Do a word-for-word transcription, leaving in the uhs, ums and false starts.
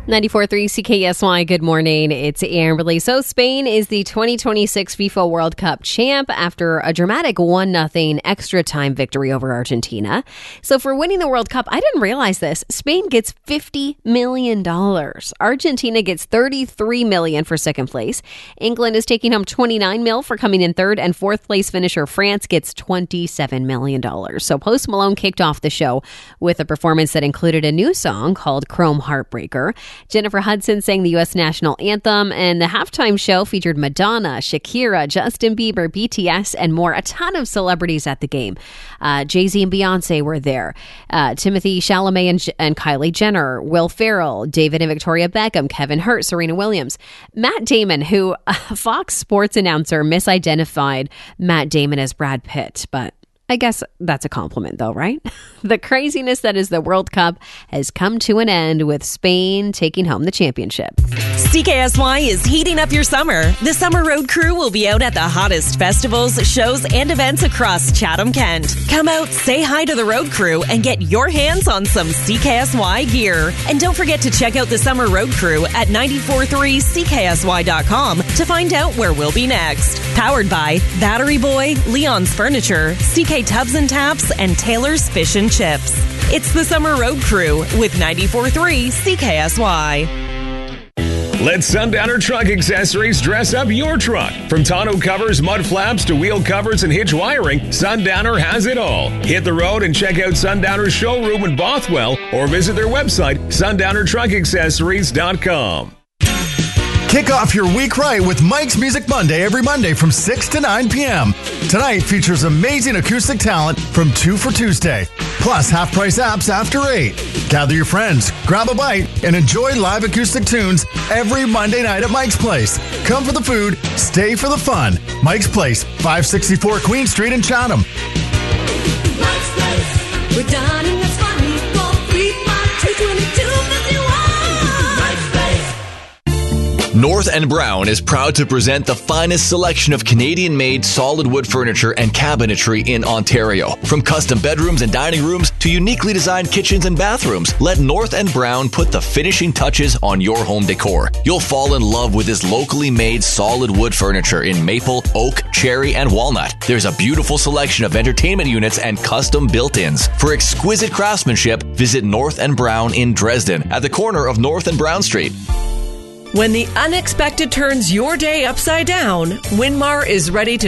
ninety-four point three C K S Y, good morning. It's Amberly. So Spain is the twenty twenty-six FIFA World Cup champ after a dramatic one nothing extra time victory over Argentina. So for winning the World Cup, I didn't realize this, Spain gets fifty million dollars. Argentina gets thirty-three million dollars for second place. England is taking home twenty-nine mil for coming in third, and fourth place finisher France gets twenty-seven million dollars. So Post Malone kicked off the show with a performance that included a new song called Chrome Heartbreaker. Jennifer Hudson sang the U S national anthem, and the halftime show featured Madonna, Shakira, Justin Bieber, B T S, and more. A ton of celebrities at the game. Uh, Jay-Z and Beyonce were there. Uh, Timothy Chalamet and, and Kylie Jenner, Will Ferrell, David and Victoria Beckham, Kevin Hart, Serena Williams. Matt Damon, who uh, Fox Sports announcer misidentified Matt Damon as Brad Pitt, but I guess that's a compliment, though, right? The craziness that is the World Cup has come to an end with Spain taking home the championship. C K S Y is heating up your summer. The Summer Road Crew will be out at the hottest festivals, shows, and events across Chatham-Kent. Come out, say hi to the Road Crew, and get your hands on some C K S Y gear. And don't forget to check out the Summer Road Crew at ninety-four point three C K S Y dot com to find out where we'll be next. Powered by Battery Boy, Leon's Furniture, C K Tubs and Taps, and Taylor's Fish and Chips. It's the Summer Road Crew with ninety-four point three C K S Y. Let Sundowner Truck Accessories dress up your truck. From tonneau covers, mud flaps, to wheel covers and hitch wiring, Sundowner has it all. Hit the road and check out Sundowner's showroom in Bothwell or visit their website, sundowner truck accessories dot com. Kick off your week right with Mike's Music Monday every Monday from six to nine p.m. Tonight features amazing acoustic talent from two for Tuesday, plus half-price apps after eight. Gather your friends, grab a bite, and enjoy live acoustic tunes every Monday night at Mike's Place. Come for the food, stay for the fun. Mike's Place, five sixty-four Queen Street in Chatham. Mike's Place. We're dining that's funny for free. two twenty-two fifty-one. Mike's Place. North and Brown is proud to present the finest selection of Canadian-made solid wood furniture and cabinetry in Ontario. From custom bedrooms and dining rooms to uniquely designed kitchens and bathrooms, let North and Brown put the finishing touches on your home decor. You'll fall in love with this locally made solid wood furniture in maple, oak, cherry, and walnut. There's a beautiful selection of entertainment units and custom built-ins. For exquisite craftsmanship, visit North and Brown in Dresden at the corner of North and Brown Street. When the unexpected turns your day upside down, Winmar is ready to